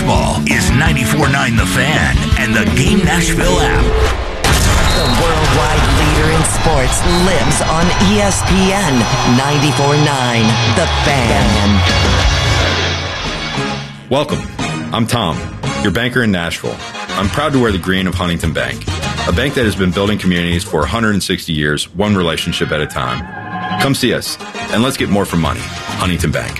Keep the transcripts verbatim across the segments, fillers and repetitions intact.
baseball is ninety-four point nine The Fan and the Game Nashville app. The worldwide leader in sports lives on E S P N ninety-four point nine The Fan. Welcome. I'm Tom, your banker in Nashville. I'm proud to wear the green of Huntington Bank, a bank that has been building communities for one hundred sixty years, one relationship at a time. Come see us, and let's get more from money. Huntington Bank.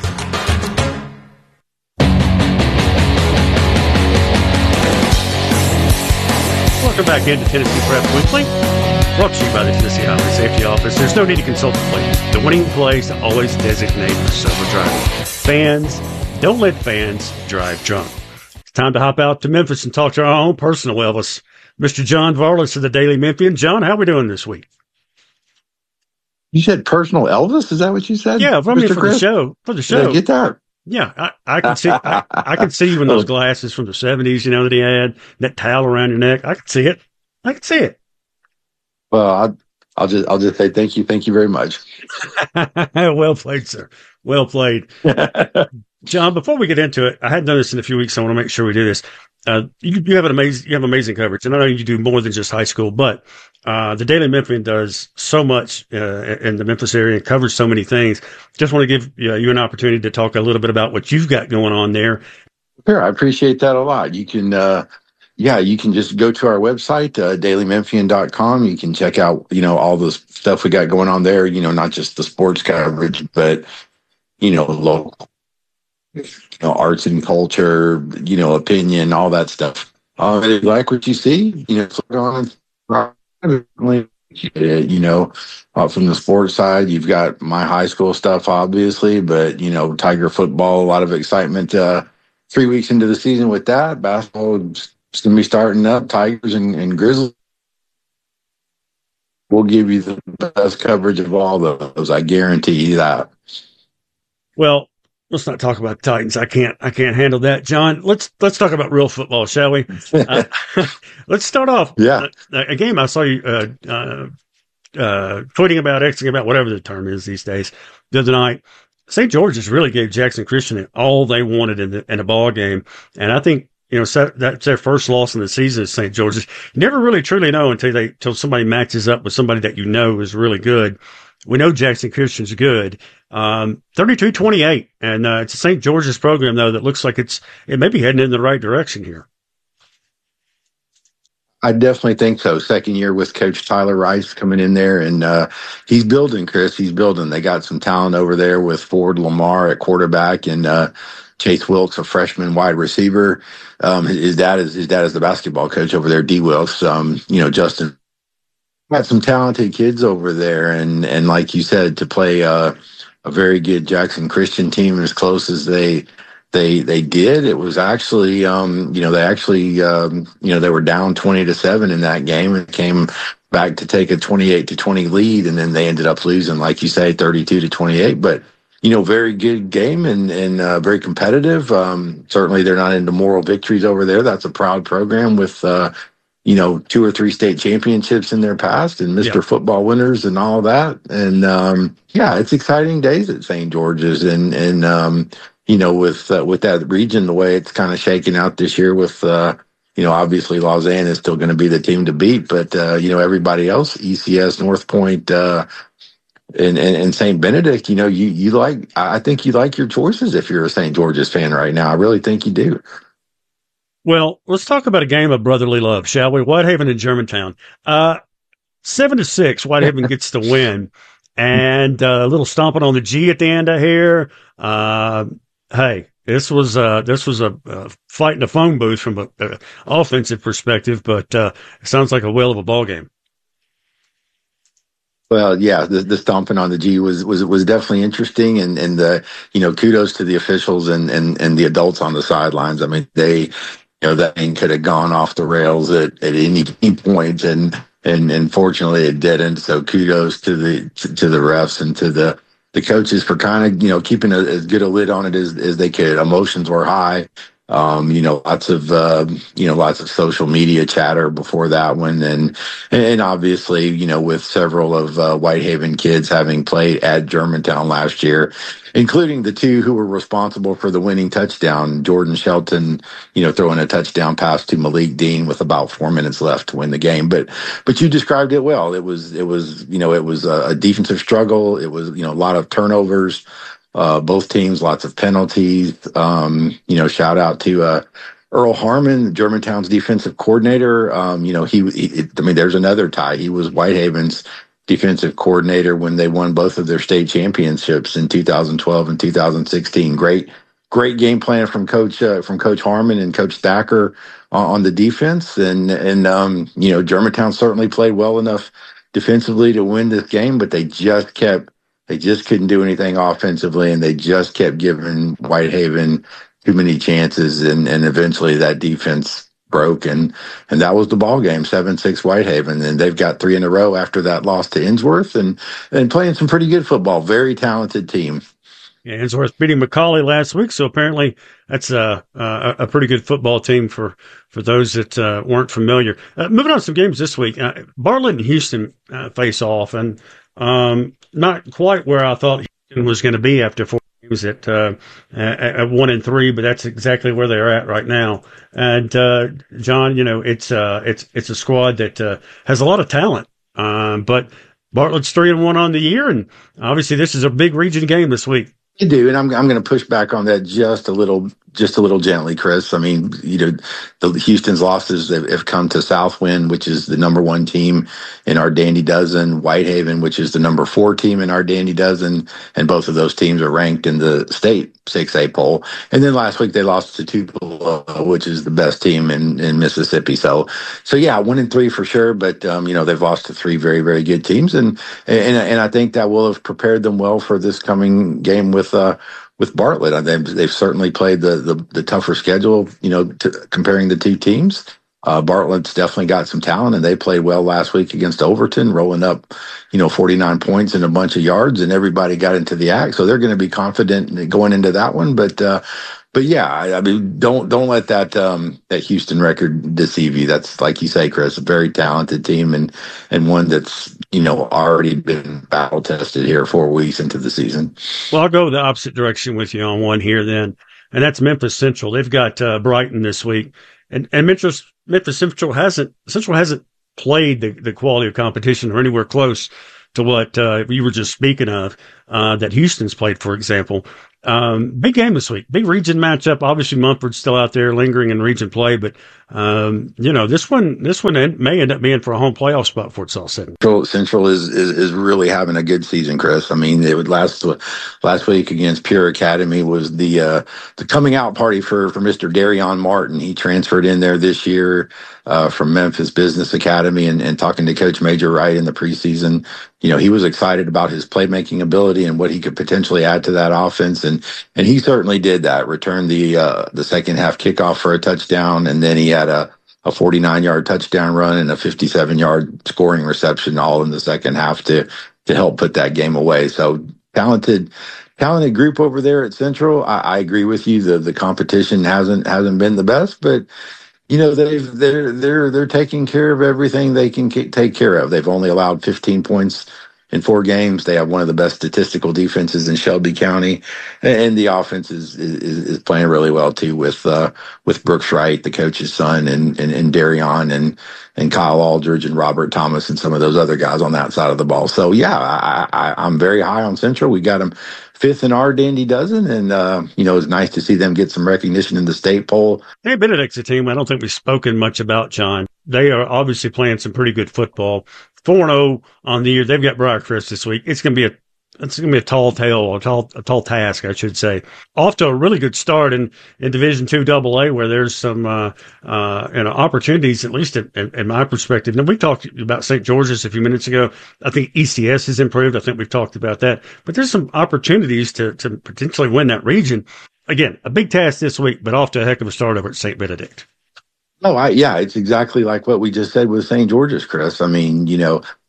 Welcome back into Tennessee Prep Weekly, brought to you by the Tennessee Highway Safety Office. There's no need to consult the plate. The winning place to always designate for sober driving. Fans, don't let fans drive drunk. It's time to hop out to Memphis and talk to our own personal Elvis, Mister John Varlas of the Daily Memphian. John, how are we doing this week? You said personal Elvis? Is that what you said? Yeah, from here for Chris? the show. For the show. Yeah, get that. Yeah, I, I can see. I, I can see even those glasses from the seventies, you know, that he had, that towel around your neck. I can see it. I can see it. Well, I'll, I'll just, I'll just say thank you, thank you very much. Well played, sir. Well played, John. Before we get into it, I hadn't done this in a few weeks. So I want to make sure we do this. Uh, you, you have an amazing, you have amazing coverage, and I know you do more than just high school, but uh, the Daily Memphian does so much uh, in the Memphis area and covers so many things. Just want to give uh, you an opportunity to talk a little bit about what you've got going on there. Sure, I appreciate that a lot. You can, uh, yeah, you can just go to our website, uh, daily memphian dot com. You can check out, you know, all the stuff we got going on there. You know, not just the sports coverage, but you know, local. You know, arts and culture, you know, opinion, all that stuff. Uh, if you like what you see, you know, click on, you know, uh, from the sports side, you've got my high school stuff, obviously, but, you know, Tiger football, a lot of excitement, uh, three weeks into the season with that. Basketball is going to be starting up, Tigers and, and Grizzlies. We'll give you the best coverage of all those. I guarantee you that. Well, let's not talk about the Titans. I can't. I can't handle that, John. Let's let's talk about real football, shall we? uh, let's start off. Yeah, a, a game I saw you uh, uh, uh, tweeting about, Xing about, whatever the term is these days. The other night, Saint George's really gave Jackson Christian all they wanted in the in a ball game, and I think you know so that's their first loss in the season at Saint George's. You never really truly know until they until somebody matches up with somebody that you know is really good. We know Jackson Christian's good. Um, thirty-two twenty-eight. And, uh, it's a Saint George's program, though, that looks like it's, it may be heading in the right direction here. I definitely think so. Second year with Coach Tyler Rice coming in there, and, uh, he's building, Chris. He's building. They got some talent over there with Ford Lamar at quarterback and, uh, Chase Wilkes, a freshman wide receiver. Um, his dad is, his dad is the basketball coach over there, D Wilkes. Um, you know, Justin got some talented kids over there. And, and like you said, to play, uh, a very good Jackson Christian team as close as they they they did. It was actually um, you know they actually um, you know they were down twenty to seven in that game and came back to take a twenty-eight to twenty lead, and then they ended up losing, like you say, thirty-two to twenty-eight. But you know, very good game and and uh, very competitive. Um, certainly, they're not into moral victories over there. That's a proud program with. Uh, you know, two or three state championships in their past and Mister Yeah. Football winners and all that. And, um, yeah, it's exciting days at Saint George's. And, and, um, you know, with, uh, with that region, the way it's kind of shaking out this year with, uh, you know, obviously Lausanne is still going to be the team to beat, but, uh, you know, everybody else, E C S, North Point, uh, and, and, and Saint Benedict, you know, you, you like, I think you like your choices if you're a Saint George's fan right now. I really think you do. Well, let's talk about a game of brotherly love, shall we? Whitehaven and Germantown. Uh, seven to six, Whitehaven gets the win. And uh, a little stomping on the G at the end of here. Uh, hey, this was, uh, this was a, a fight in the phone booth from an offensive perspective, but uh, it sounds like a whale of a ball game. Well, yeah, the, the stomping on the G was, was, was definitely interesting. And, and the, you know, kudos to the officials and, and, and the adults on the sidelines. I mean, they, you know, that thing could have gone off the rails at, at any point, and, and, and fortunately it didn't. So kudos to the, to, to the refs and to the, the coaches for kind of, you know, keeping a, as good a lid on it as, as they could. Emotions were high. Um, you know, lots of, uh, you know, lots of social media chatter before that one. And, and obviously, you know, with several of uh, Whitehaven kids having played at Germantown last year, including the two who were responsible for the winning touchdown, Jordan Shelton, you know, throwing a touchdown pass to Malik Dean with about four minutes left to win the game. But, but you described it well. It was, it was, you know, it was a, a defensive struggle. It was, you know, a lot of turnovers. Uh, both teams, lots of penalties. Um, you know, shout out to uh, Earl Harmon, Germantown's defensive coordinator. Um, you know, he, he, I mean, there's another tie. He was Whitehaven's defensive coordinator when they won both of their state championships in two thousand twelve and two thousand sixteen. Great, great game plan from Coach uh, from Coach Harmon and Coach Thacker on, on the defense. And and um, you know, Germantown certainly played well enough defensively to win this game, but they just kept. They just couldn't do anything offensively, and they just kept giving Whitehaven too many chances, and, and eventually that defense broke, and, and that was the ball game, seven six Whitehaven, and they've got three in a row after that loss to Innsworth, and, and playing some pretty good football. Very talented team. Yeah, Innsworth beating McCauley last week, so apparently that's a, a, a pretty good football team for, for those that uh, weren't familiar. Uh, moving on to some games this week, uh, Bartlett and Houston uh, face off, and um, not quite where I thought Houston was going to be after four games at, uh, at one and three, but that's exactly where they're at right now. And uh, John, you know, it's uh, it's it's a squad that uh, has a lot of talent, um, but Bartlett's three and one on the year, and obviously this is a big region game this week. You do, and I'm I'm going to push back on that just a little, just a little gently, Chris. I mean, you know, the Houston's losses have, have come to Southwind, which is the number one team in our Dandy Dozen, Whitehaven, which is the number four team in our Dandy Dozen, and both of those teams are ranked in the state six A poll. And then last week they lost to Tupelo, which is the best team in, in Mississippi. So, so yeah, one and three for sure. But um, you know, they've lost to three very, very good teams, and and and I think that will have prepared them well for this coming game with. Uh, with Bartlett. They've, they've certainly played the, the, the tougher schedule, you know, to, comparing the two teams. Uh, Bartlett's definitely got some talent, and they played well last week against Overton, rolling up, you know, forty-nine points and a bunch of yards, and everybody got into the act. So they're going to be confident going into that one. But, uh, but yeah, I, I mean, don't don't let that um, that Houston record deceive you. That's, like you say, Chris, a very talented team, and and one that's, you know, already been battle tested here four weeks into the season. Well, I'll go the opposite direction with you on one here then, and that's Memphis Central. They've got uh, Brighton this week, and and Memphis Memphis Central hasn't Central hasn't played the, the quality of competition or anywhere close to what uh, you were just speaking of uh, that Houston's played, for example. Um, big game this week, big region matchup. Obviously, Mumford's still out there lingering in region play, but um, you know, this one, this one may end up being for a home playoff spot for it's all said. Central, Central is, is is really having a good season, Chris. I mean, it would last last week against Pure Academy was the uh, the coming out party for for Mister Darion Martin. He transferred in there this year uh, from Memphis Business Academy, and, and talking to Coach Major Wright in the preseason, you know, he was excited about his playmaking ability and what he could potentially add to that offense, and and he certainly did that. Returned the uh, the second half kickoff for a touchdown, and then he had a a forty-nine yard touchdown run and a fifty-seven yard scoring reception, all in the second half to to help put that game away. So talented, talented group over there at Central. I, I agree with you. The the competition hasn't hasn't been the best, but you know, they've they're they're they're taking care of everything they can k- take care of. They've only allowed fifteen points in four games. They have one of the best statistical defenses in Shelby County, and the offense is is, is playing really well too with uh, with Brooks Wright, the coach's son, and and, and Darion and and Kyle Aldridge and Robert Thomas and some of those other guys on that side of the ball. So yeah, I, I, I'm very high on Central. We got them fifth in our Dandy Dozen, and uh, you know, it's nice to see them get some recognition in the state poll. Hey, Benedict's a team I don't think we've spoken much about, John. They are obviously playing some pretty good football. four and oh on the year. They've got Briarcrest this week. It's going to be a it's going to be a tall tale, or a tall, a tall task, I should say. Off to a really good start in, in Division Two Double A, where there's some uh, uh, you know, opportunities, at least in, in, in my perspective. Now, we talked about Saint George's a few minutes ago. I think E C S has improved. I think we've talked about that. But there's some opportunities to, to potentially win that region. Again, a big task this week, but off to a heck of a start over at Saint Benedict. Oh, I, yeah, it's exactly like what we just said with Saint George's, Chris. I mean, you know,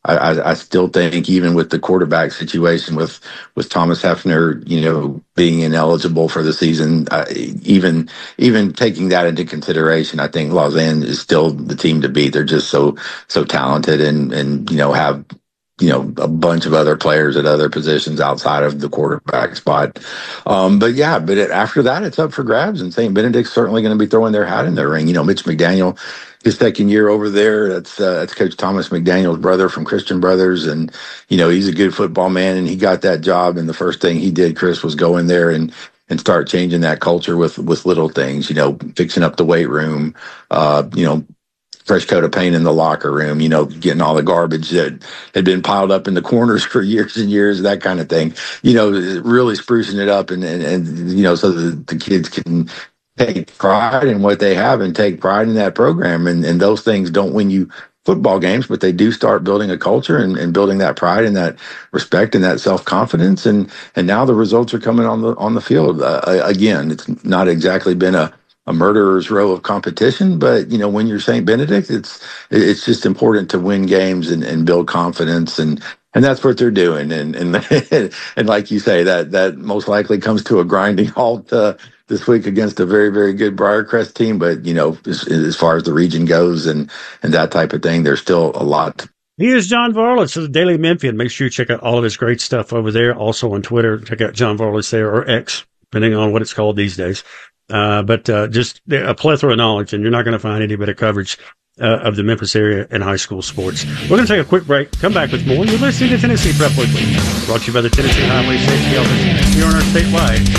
I, I, I still think even with the quarterback situation with, with Thomas Hefner, you know, being ineligible for the season, uh, even even taking that into consideration, I think Lausanne is still the team to beat. They're just so so talented and and you know have you know a bunch of other players at other positions outside of the quarterback spot. Um, but yeah, but it, after that, it's up for grabs, and Saint Benedict's certainly going to be throwing their hat in their ring. You know, Mitch McDaniel, his second year over there, that's uh, that's Coach Thomas McDaniel's brother from Christian Brothers, and you know he's a good football man, and he got that job. And the first thing he did, Chris, was go in there and and start changing that culture with with little things. You know, fixing up the weight room. Uh, you know. Fresh coat of paint in the locker room, you know, getting all the garbage that had been piled up in the corners for years and years, that kind of thing, you know, really sprucing it up and, and, and you know, so that the kids can take pride in what they have and take pride in that program. And, and those things don't win you football games, but they do start building a culture and, and building that pride and that respect and that self-confidence. And, and now the results are coming on the, on the field. Uh, again, it's not exactly been a, a murderer's row of competition, but you know, when you're Saint Benedict, it's it's just important to win games and, and build confidence, and and that's what they're doing. And and and like you say, that that most likely comes to a grinding halt uh, this week against a very very good Briarcrest team. But you know, as, as far as the region goes and and that type of thing, there's still a lot. He is John Varlitz of the Daily Memphian. Make sure you check out all of his great stuff over there. Also on Twitter, check out John Varlitz there, or X, depending on what it's called these days. Uh, but, uh, just a plethora of knowledge, and you're not going to find any better coverage, uh, of the Memphis area and high school sports. We're going to take a quick break, come back with more. You're listening to Tennessee Prep Weekly, brought to you by the Tennessee Highway Safety Office here on our statewide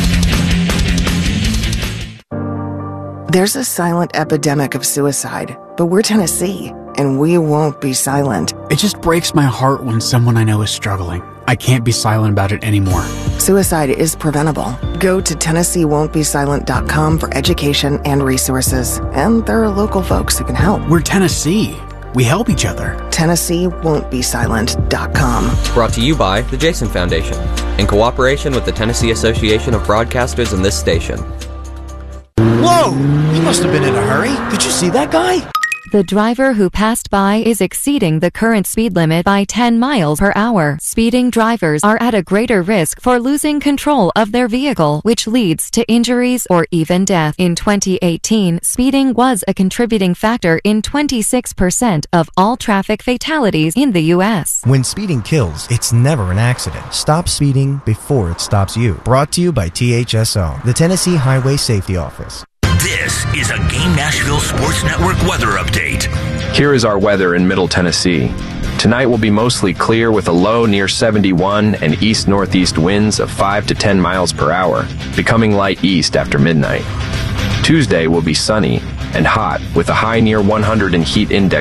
radio. There's a silent epidemic of suicide, but we're Tennessee, and we won't be silent. It just breaks my heart when someone I know is struggling. I can't be silent about it anymore. Suicide is preventable. Go to Tennessee Won't Be Silent dot com for education and resources. And there are local folks who can help. We're Tennessee. We help each other. Tennessee Won't Be Silent dot com. Brought to you by the Jason Foundation, in cooperation with the Tennessee Association of Broadcasters and this station. Whoa! He must have been in a hurry. Did you see that guy? The driver who passed by is exceeding the current speed limit by ten miles per hour. Speeding drivers are at a greater risk for losing control of their vehicle, which leads to injuries or even death. In twenty eighteen, speeding was a contributing factor in twenty-six percent of all traffic fatalities in the U S. When speeding kills, it's never an accident. Stop speeding before it stops you. Brought to you by T H S O, the Tennessee Highway Safety Office. This is a Game Nashville Sports Network weather update. Here is our weather in Middle Tennessee. Tonight will be mostly clear with a low near seventy-one and east-northeast winds of five to ten miles per hour, becoming light east after midnight. Tuesday will be sunny and hot with a high near one hundred in heat index.